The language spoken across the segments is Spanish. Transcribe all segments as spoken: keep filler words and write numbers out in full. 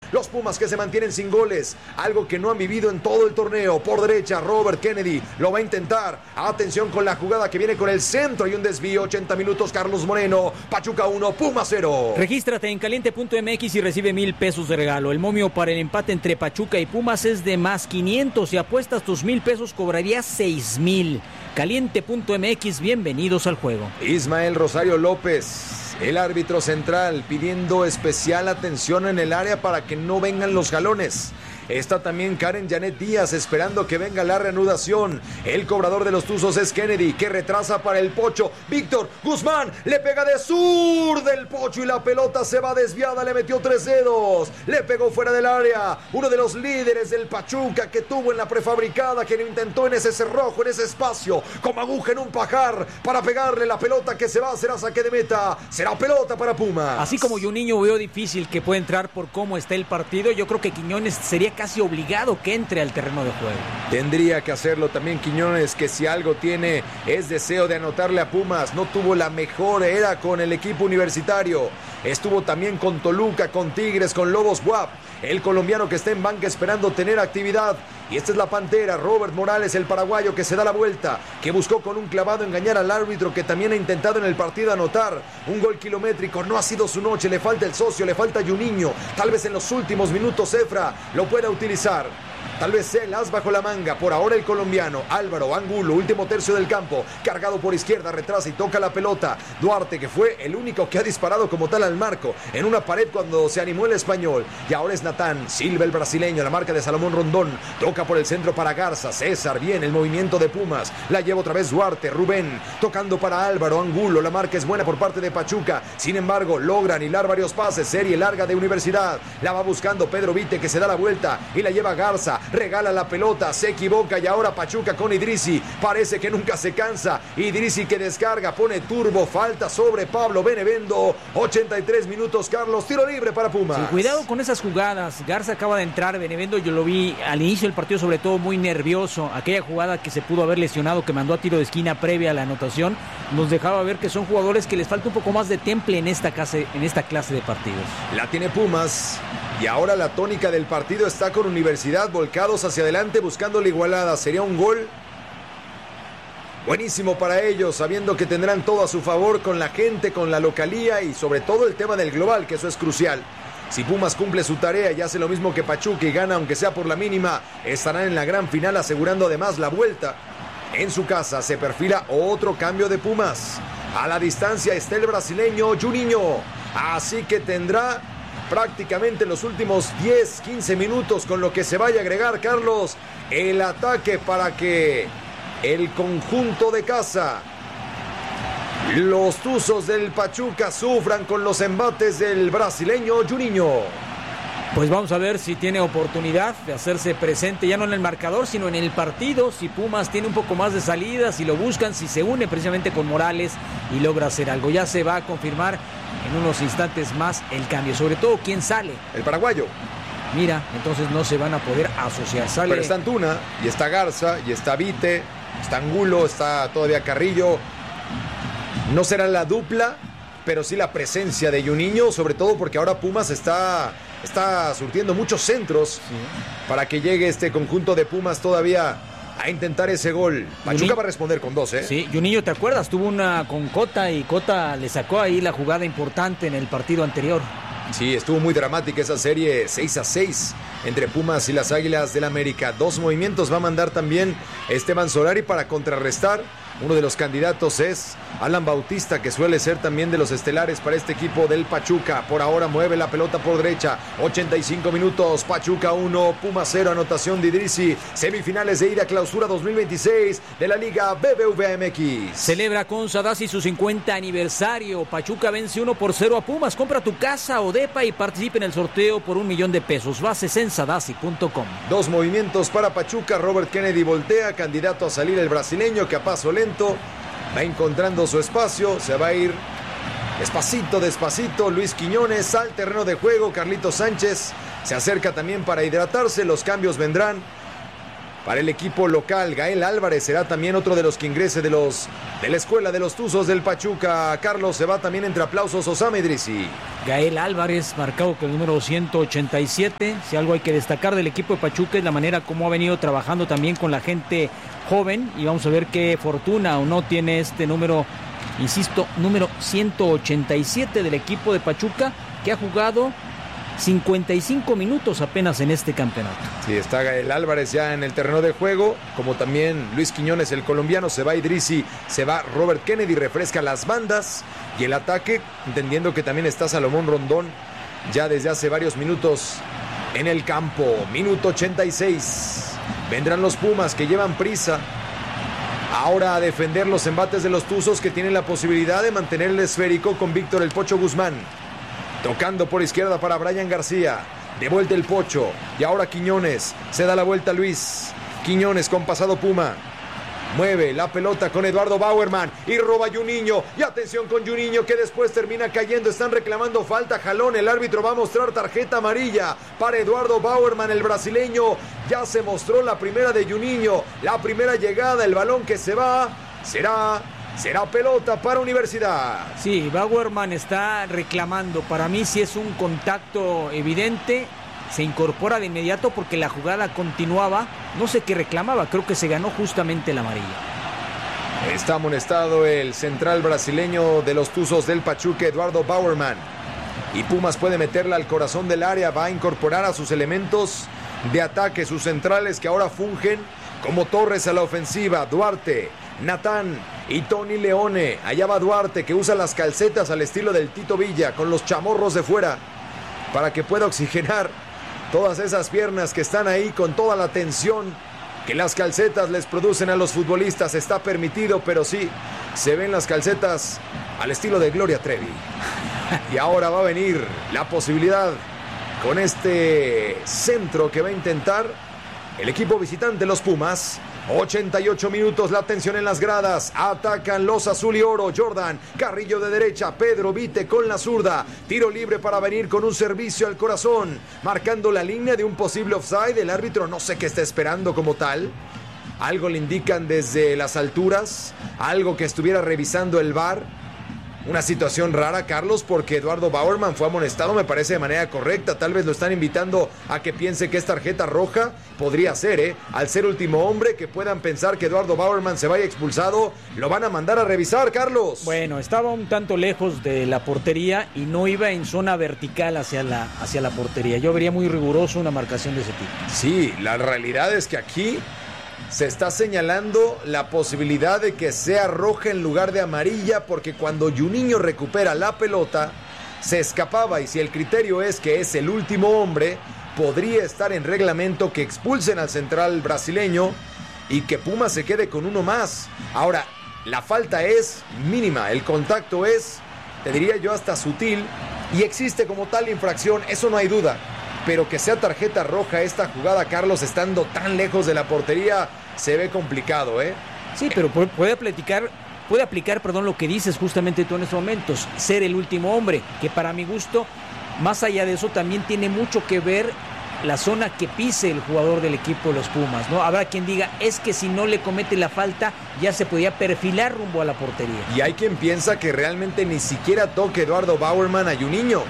Los Pumas que se mantienen sin goles, algo que no han vivido en todo el torneo. Por derecha, Robert Kennedy lo va a intentar. Atención con la jugada que viene con el centro y un desvío. ochenta minutos, Carlos Moreno. Pachuca uno, Pumas cero. Regístrate en caliente punto m x y recibe mil pesos de regalo. El momio para el empate entre Pachuca y Pumas es de más quinientos. Si apuestas tus mil pesos, cobrarías seis mil. caliente punto m x, bienvenidos al juego. Ismael Rosario López, el árbitro central, pidiendo especial atención en el área para que no vengan los jalones. Está también Karen Janet Díaz esperando que venga la reanudación. El cobrador de los Tuzos es Kennedy, que retrasa para el Pocho. Víctor Guzmán le pega de sur del Pocho y la pelota se va desviada. Le metió tres dedos. Le pegó fuera del área. Uno de los líderes del Pachuca que tuvo en la prefabricada, que lo intentó en ese cerrojo, en ese espacio, como aguja en un pajar, para pegarle la pelota que se va. Será saque de meta. Será pelota para Pumas. Así como Juninho veo difícil que pueda entrar por cómo está el partido, yo creo que Quiñones sería casi obligado que entre al terreno de juego. Tendría que hacerlo también Quiñones, que si algo tiene es deseo de anotarle a Pumas. No tuvo la mejor era con el equipo universitario. Estuvo también con Toluca, con Tigres, con Lobos W A P. El colombiano que está en banca esperando tener actividad. Y esta es la Pantera, Robert Morales, el paraguayo que se da la vuelta, que buscó con un clavado engañar al árbitro, que también ha intentado en el partido anotar un gol kilométrico. No ha sido su noche, le falta el socio, le falta Juninho. Tal vez en los últimos minutos Efra lo pueda utilizar. Tal vez él, as bajo la manga. Por ahora el colombiano Álvaro Angulo, último tercio del campo, cargado por izquierda, retrasa y toca la pelota. Duarte, que fue el único que ha disparado como tal al marco en una pared cuando se animó el español. Y ahora es Natán Silva, el brasileño, la marca de Salomón Rondón. Toca por el centro para Garza. César, bien, el movimiento de Pumas. La lleva otra vez Duarte. Rubén, tocando para Álvaro Angulo. La marca es buena por parte de Pachuca. Sin embargo, logran hilar varios pases. Serie larga de Universidad. La va buscando Pedro Vite, que se da la vuelta y la lleva Garza. Regala la pelota, se equivoca y ahora Pachuca con Idrisi. Parece que nunca se cansa. Idrisi que descarga, pone turbo, falta sobre Pablo Benevendo. ochenta y tres minutos, Carlos, tiro libre para Pumas. Sí, cuidado con esas jugadas. Garza acaba de entrar, Benevendo yo lo vi al inicio del partido sobre todo muy nervioso. Aquella jugada que se pudo haber lesionado, que mandó a tiro de esquina previa a la anotación, nos dejaba ver que son jugadores que les falta un poco más de temple en esta clase, en esta clase de partidos. La tiene Pumas. Y ahora la tónica del partido está con Universidad, volcados hacia adelante buscando la igualada. Sería un gol buenísimo para ellos, sabiendo que tendrán todo a su favor con la gente, con la localía y sobre todo el tema del global, que eso es crucial. Si Pumas cumple su tarea y hace lo mismo que Pachuca y gana aunque sea por la mínima, estarán en la gran final asegurando además la vuelta. En su casa se perfila otro cambio de Pumas. A la distancia está el brasileño Juninho, así que tendrá prácticamente los últimos diez, quince minutos con lo que se vaya a agregar, Carlos, el ataque para que el conjunto de casa, los Tuzos del Pachuca, sufran con los embates del brasileño Juninho. Pues vamos a ver si tiene oportunidad de hacerse presente ya no en el marcador, sino en el partido. Si Pumas tiene un poco más de salida, si lo buscan, si se une precisamente con Morales y logra hacer algo. Ya se va a confirmar en unos instantes más el cambio, sobre todo quién sale. El paraguayo. Mira, entonces no se van a poder asociar. Sale... Pero está Antuna, y está Garza, y está Vite, está Angulo, está todavía Carrillo. No será la dupla, pero sí la presencia de Juninho, sobre todo porque ahora Pumas está... Está surtiendo muchos centros, sí, para que llegue este conjunto de Pumas todavía a intentar ese gol. Pachuca Juninho va a responder con dos, ¿eh? Sí, Juninho, ¿te acuerdas? Tuvo una con Cota y Cota le sacó ahí la jugada importante en el partido anterior. Sí, estuvo muy dramática esa serie, seis a seis entre Pumas y las Águilas del América. Dos movimientos va a mandar también Esteban Solari para contrarrestar. Uno de los candidatos es Alan Bautista, que suele ser también de los estelares para este equipo del Pachuca. Por ahora mueve la pelota por derecha. ochenta y cinco minutos. Pachuca uno, Pumas cero. Anotación de Idrisi. Semifinales de ida clausura dos mil veintiséis de la Liga B B V A M X. Celebra con Sadasi su cincuenta aniversario. Pachuca vence uno por cero a Pumas. Compra tu casa o depa y participa en el sorteo por un millón de pesos. Bases en sadasi punto com. Dos movimientos para Pachuca. Robert Kennedy voltea. Candidato a salir el brasileño, que a paso lento va encontrando su espacio, se va a ir despacito, despacito. Luis Quiñones al terreno de juego. Carlitos Sánchez se acerca también para hidratarse. Los cambios vendrán para el equipo local. Gael Álvarez será también otro de los que ingrese de los de la escuela de los Tuzos del Pachuca. Carlos, se va también entre aplausos Osama Idrisi. Gael Álvarez, marcado con el número ciento ochenta y siete. Si algo hay que destacar del equipo de Pachuca es la manera como ha venido trabajando también con la gente joven. Y vamos a ver qué fortuna o no tiene este número, insisto, número ciento ochenta y siete del equipo de Pachuca, que ha jugado cincuenta y cinco minutos apenas en este campeonato. Sí, está Gael Álvarez ya en el terreno de juego, como también Luis Quiñones, el colombiano. Se va Idrisi, se va Robert Kennedy, refresca las bandas y el ataque, entendiendo que también está Salomón Rondón ya desde hace varios minutos en el campo. Minuto ochenta y seis. Vendrán los Pumas, que llevan prisa ahora a defender los embates de los Tuzos, que tienen la posibilidad de mantener el esférico con Víctor el Pocho Guzmán. Tocando por izquierda para Brian García. De vuelta el Pocho. Y ahora Quiñones. Se da la vuelta Luis. Quiñones con pasado Puma. Mueve la pelota con Eduardo Bauerman. Y roba Juninho. Y atención con Juninho, que después termina cayendo. Están reclamando falta. Jalón. El árbitro va a mostrar tarjeta amarilla para Eduardo Bauerman, el brasileño. Ya se mostró la primera de Juninho. La primera llegada. El balón que se va. Será... Será pelota para Universidad. Sí, Bauerman está reclamando. Para mí, si es un contacto evidente, se incorpora de inmediato porque la jugada continuaba. No sé qué reclamaba, creo que se ganó justamente la amarilla. Está amonestado el central brasileño de los Tuzos del Pachuca, Eduardo Bauerman. Y Pumas puede meterla al corazón del área. Va a incorporar a sus elementos de ataque, sus centrales que ahora fungen como torres a la ofensiva. Duarte, Natán y Tony Leone. Allá va Duarte, que usa las calcetas al estilo del Tito Villa, con los chamorros de fuera, para que pueda oxigenar todas esas piernas que están ahí con toda la tensión que las calcetas les producen a los futbolistas. Está permitido, pero sí, se ven las calcetas al estilo de Gloria Trevi. Y ahora va a venir la posibilidad con este centro que va a intentar el equipo visitante, los Pumas. ochenta y ocho minutos, la tensión en las gradas. Atacan los azul y oro. Jordan Carrillo de derecha, Pedro Vite con la zurda. Tiro libre para venir con un servicio al corazón, marcando la línea de un posible offside. El árbitro no sé qué está esperando como tal. Algo le indican desde las alturas, algo que estuviera revisando el V A R. Una situación rara, Carlos, porque Eduardo Bauerman fue amonestado, me parece, de manera correcta. Tal vez lo están invitando a que piense que es tarjeta roja. Podría ser, ¿eh? Al ser último hombre, que puedan pensar que Eduardo Bauerman se vaya expulsado. Lo van a mandar a revisar, Carlos. Bueno, estaba un tanto lejos de la portería y no iba en zona vertical hacia la, hacia la portería. Yo vería muy riguroso una marcación de ese tipo. Sí, la realidad es que aquí se está señalando la posibilidad de que sea roja en lugar de amarilla, porque cuando Juninho recupera la pelota, se escapaba, y si el criterio es que es el último hombre, podría estar en reglamento que expulsen al central brasileño y que Puma se quede con uno más. Ahora, la falta es mínima, el contacto es, te diría yo, hasta sutil, y existe como tal infracción, eso no hay duda. Pero que sea tarjeta roja esta jugada, Carlos, estando tan lejos de la portería, se ve complicado, ¿eh? Sí, pero puede aplicar, puede aplicar, perdón, lo que dices justamente tú en estos momentos, ser el último hombre, que para mi gusto, más allá de eso, también tiene mucho que ver la zona que pise el jugador del equipo de los Pumas, ¿no? Habrá quien diga, es que si no le comete la falta, ya se podía perfilar rumbo a la portería. Y hay quien piensa que realmente ni siquiera toque Eduardo Bauerman a Juninho.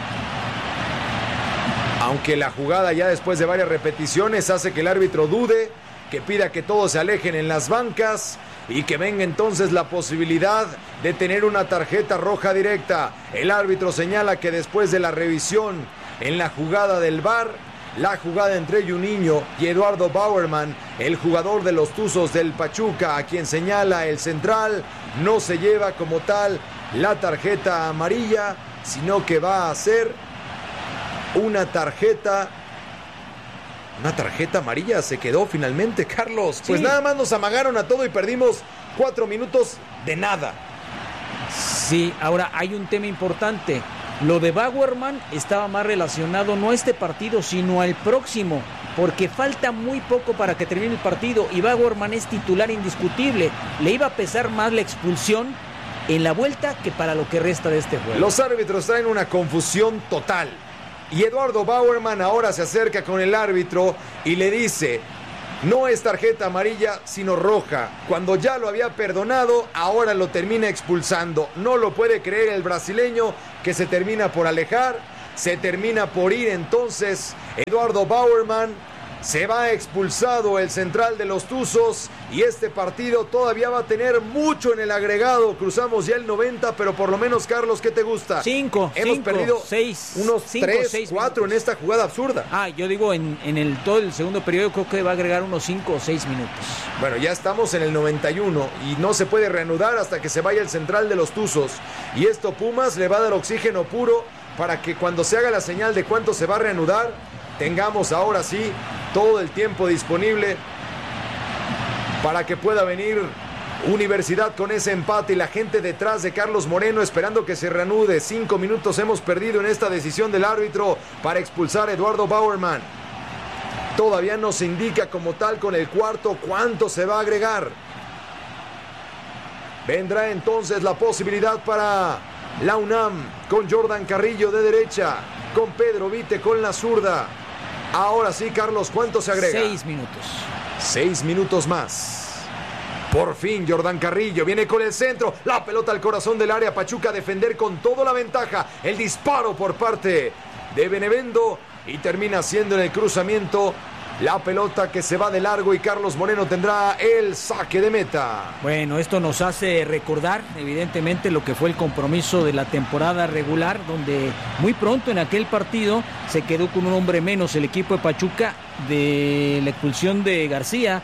Aunque la jugada ya después de varias repeticiones hace que el árbitro dude, que pida que todos se alejen en las bancas y que venga entonces la posibilidad de tener una tarjeta roja directa. El árbitro señala que después de la revisión en la jugada del V A R, la jugada entre Juninho y Eduardo Bauerman, el jugador de los Tuzos del Pachuca, a quien señala el central, no se lleva como tal la tarjeta amarilla, sino que va a ser una tarjeta, una tarjeta amarilla. Se quedó finalmente, Carlos. Pues sí, nada más nos amagaron a todo y perdimos cuatro minutos de nada. Sí, ahora hay un tema importante. Lo de Bauerman estaba más relacionado no a este partido, sino al próximo, porque falta muy poco para que termine el partido y Bauerman es titular indiscutible. Le iba a pesar más la expulsión en la vuelta que para lo que resta de este juego. Los árbitros traen una confusión total. Y Eduardo Bauerman ahora se acerca con el árbitro y le dice No es tarjeta amarilla, sino roja. Cuando ya lo había perdonado, ahora lo termina expulsando. No lo puede creer el brasileño, que se termina por alejar, se termina por ir entonces Eduardo Bauerman. Se va expulsado el central de los Tuzos y este partido todavía va a tener mucho en el agregado. Cruzamos ya el noventa, pero por lo menos, Carlos, ¿qué te gusta? Cinco, Hemos cinco, perdido seis, unos cinco, tres, seis cuatro minutos. en esta jugada absurda. Ah, yo digo en, en el todo el segundo periodo creo que va a agregar unos cinco o seis minutos. Bueno, ya estamos en el noventa y uno y no se puede reanudar hasta que se vaya el central de los Tuzos. Y esto Pumas le va a dar oxígeno puro para que cuando se haga la señal de cuánto se va a reanudar, tengamos ahora sí todo el tiempo disponible para que pueda venir Universidad con ese empate y la gente detrás de Carlos Moreno esperando que se reanude. Cinco minutos hemos perdido en esta decisión del árbitro para expulsar a Eduardo Bauerman. Todavía no se indica como tal con el cuarto cuánto se va a agregar. Vendrá entonces la posibilidad para la UNAM con Jordan Carrillo de derecha, con Pedro Vite con la zurda. Ahora sí, Carlos, ¿cuánto se agrega? Seis minutos. Seis minutos más. Por fin Jordan Carrillo viene con el centro. La pelota al corazón del área. Pachuca a defender con toda la ventaja. El disparo por parte de Benevendo. Y termina siendo en el cruzamiento la pelota que se va de largo y Carlos Moreno tendrá el saque de meta. Bueno, esto nos hace recordar evidentemente lo que fue el compromiso de la temporada regular, donde muy pronto en aquel partido se quedó con un hombre menos el equipo de Pachuca de la expulsión de García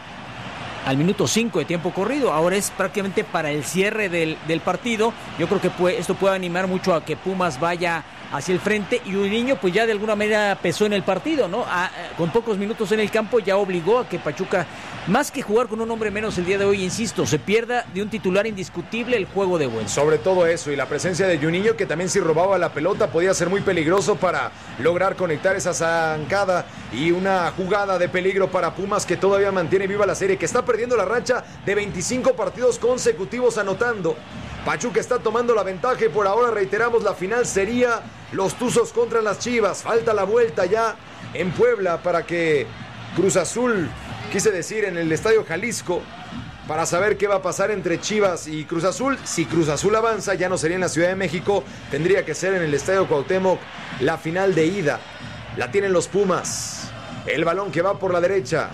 al minuto cinco de tiempo corrido. Ahora es prácticamente para el cierre del, del partido. Yo creo que puede, esto puede animar mucho a que Pumas vaya hacia el frente y Uriño pues ya de alguna manera pesó en el partido, ¿no? A, a, con pocos minutos en el campo ya obligó a que Pachuca, más que jugar con un hombre menos el día de hoy, insisto, se pierda de un titular indiscutible el juego de vuelta. Sobre todo eso y la presencia de Juninho, que también si robaba la pelota podía ser muy peligroso para lograr conectar esa zancada y una jugada de peligro para Pumas, que todavía mantiene viva la serie, que está perdiendo la racha de veinticinco partidos consecutivos anotando. Pachuca está tomando la ventaja y por ahora reiteramos, la final sería los Tuzos contra las Chivas. Falta la vuelta ya en Puebla para que Cruz Azul, quise decir en el Estadio Jalisco, para saber qué va a pasar entre Chivas y Cruz Azul. Si Cruz Azul avanza, ya no sería en la Ciudad de México, tendría que ser en el Estadio Cuauhtémoc la final de ida. La tienen los Pumas. El balón que va por la derecha.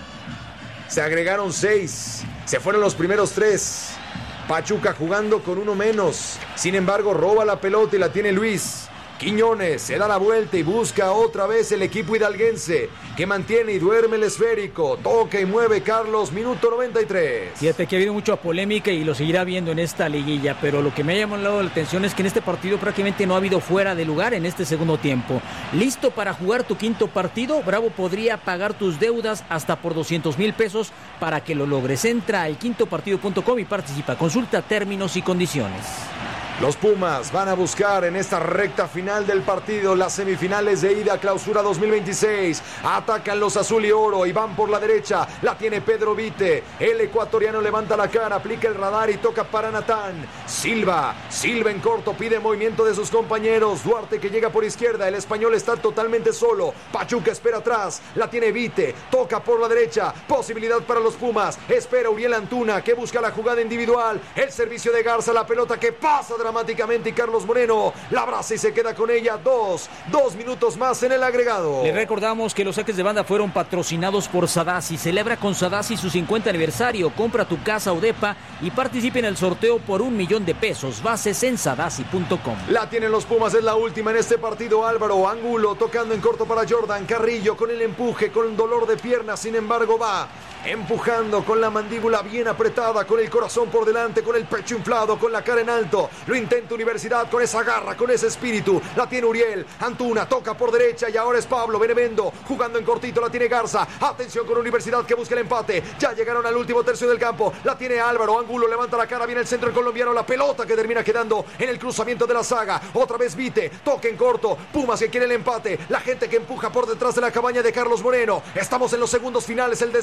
Se agregaron seis. Se fueron los primeros tres. Pachuca jugando con uno menos. Sin embargo, roba la pelota y la tiene Luis Quiñones. Se da la vuelta y busca otra vez el equipo hidalguense, que mantiene y duerme el esférico. Toca y mueve Carlos, minuto noventa y tres. Fíjate que ha habido mucha polémica y lo seguirá viendo en esta liguilla, pero lo que me ha llamado la atención es que en este partido prácticamente no ha habido fuera de lugar en este segundo tiempo. ¿Listo para jugar tu quinto partido? Bravo podría pagar tus deudas hasta por doscientos mil pesos para que lo logres. Entra al quinto partido punto com y participa. Consulta términos y condiciones. Los Pumas van a buscar en esta recta final del partido las semifinales de ida Clausura dos mil veintiséis. Atacan los azul y oro y van por la derecha. La tiene Pedro Vite. El ecuatoriano levanta la cara, aplica el radar y toca para Natán Silva. Silva en corto, pide movimiento de sus compañeros. Duarte que llega por izquierda. El español está totalmente solo. Pachuca espera atrás. La tiene Vite. Toca por la derecha. Posibilidad para los Pumas. Espera Uriel Antuna, que busca la jugada individual. El servicio de Garza. La pelota que pasa dramáticamente y Carlos Moreno la abraza y se queda con ella. Dos, dos minutos más en el agregado. Le recordamos que los saques de banda fueron patrocinados por Sadasi. Celebra con Sadasi su cincuenta aniversario. Compra tu casa o depa y participe en el sorteo por un millón de pesos. Bases en sadasi punto com. La tienen los Pumas, es la última en este partido. Álvaro Angulo tocando en corto para Jordan Carrillo con el empuje, con dolor de pierna, sin embargo va empujando con la mandíbula bien apretada, con el corazón por delante, con el pecho inflado, con la cara en alto. Lo intenta Universidad con esa garra, con ese espíritu. La tiene Uriel Antuna, toca por derecha y ahora es Pablo Benevendo jugando en cortito. La tiene Garza. Atención con Universidad que busca el empate. Ya llegaron al último tercio del campo. La tiene Álvaro Angulo, levanta la cara, viene el centro el colombiano. La pelota que termina quedando en el cruzamiento de la saga. Otra vez Vite, toca en corto. Pumas que quiere el empate. La gente que empuja por detrás de la cabaña de Carlos Moreno. Estamos en los segundos finales, el desenlace de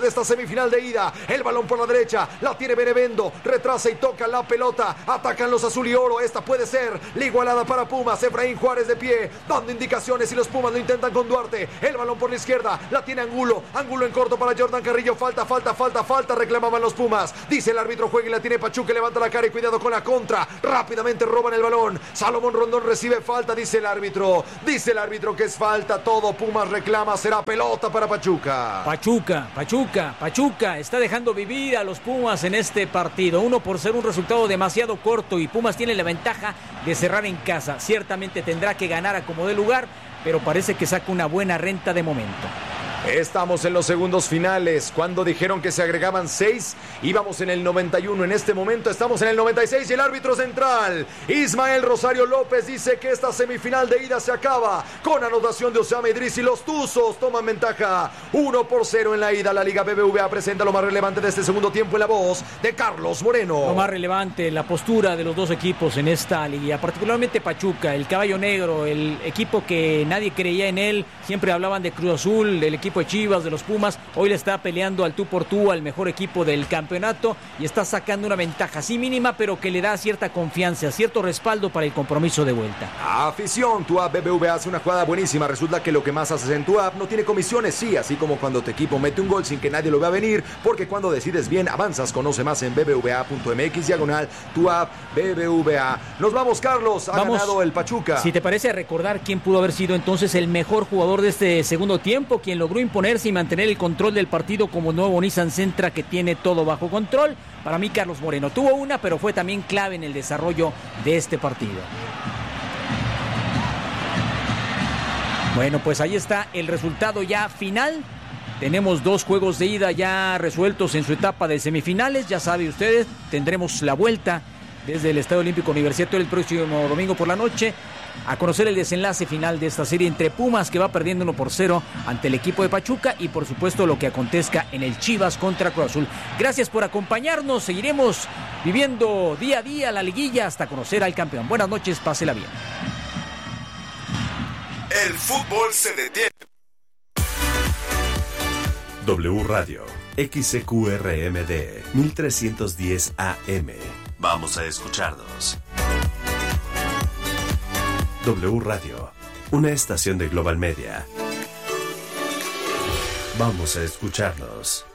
esta semifinal de ida. El balón por la derecha, la tiene Benevendo, retrasa y toca la pelota. Atacan los azul y oro, esta puede ser la igualada para Pumas. Efraín Juárez de pie, dando indicaciones y los Pumas lo intentan con Duarte. El balón por la izquierda, la tiene Angulo, Angulo en corto para Jordan Carrillo. Falta, falta, falta, falta, reclamaban los Pumas. Dice el árbitro, juega y la tiene Pachuca, levanta la cara y cuidado con la contra. Rápidamente roban el balón. Salomón Rondón recibe falta, dice el árbitro. Dice el árbitro que es falta, todo Pumas reclama, será pelota para Pachuca. Pachuca, Pachuca, Pachuca está dejando vivir a los Pumas en este partido. Uno por ser un resultado demasiado corto y Pumas tiene la ventaja de cerrar en casa. Ciertamente tendrá que ganar a como dé lugar, pero parece que saca una buena renta de momento. Estamos en los segundos finales. Cuando dijeron que se agregaban seis, íbamos en el noventa y uno. En este momento estamos en el noventa y seis y el árbitro central, Ismael Rosario López, dice que esta semifinal de ida se acaba con anotación de Osama Idris y los Tuzos toman ventaja uno por cero en la ida. La Liga B B V A presenta lo más relevante de este segundo tiempo en la voz de Carlos Moreno. Lo más relevante, la postura de los dos equipos en esta liga, particularmente Pachuca, el caballo negro, el equipo que nadie creía en él. Siempre hablaban de Cruz Azul, del equipo de Chivas, de los Pumas. Hoy le está peleando al tú por tú al mejor equipo del campeonato y está sacando una ventaja, sí mínima, pero que le da cierta confianza, cierto respaldo para el compromiso de vuelta. Afición, tu app B B V A hace una jugada buenísima. Resulta que lo que más haces en tu app no tiene comisiones, sí, así como cuando tu equipo mete un gol sin que nadie lo vea venir, porque cuando decides bien avanzas. Conoce más en bbva.mx diagonal tu app B B V A. Nos vamos, Carlos, ha vamos, ganado el Pachuca. Si te parece, a recordar quién pudo haber sido entonces el mejor jugador de este segundo tiempo, quien logró imponerse y mantener el control del partido como nuevo Nissan Sentra, que tiene todo bajo control. Para mí, Carlos Moreno tuvo una, pero fue también clave en el desarrollo de este partido. Bueno, pues ahí está el resultado ya final. Tenemos dos juegos de ida ya resueltos en su etapa de semifinales. Ya sabe ustedes, tendremos la vuelta desde el Estadio Olímpico Universitario el próximo domingo por la noche a conocer el desenlace final de esta serie entre Pumas, que va perdiendo uno por cero ante el equipo de Pachuca, y por supuesto lo que acontezca en el Chivas contra Cruz Azul. Gracias por acompañarnos, seguiremos viviendo día a día la liguilla hasta conocer al campeón. Buenas noches, pásela bien. El fútbol se detiene. W Radio, X C Q R M D, mil trescientos diez A M. Vamos a escucharnos. W Radio, una estación de Global Media. Vamos a escucharnos.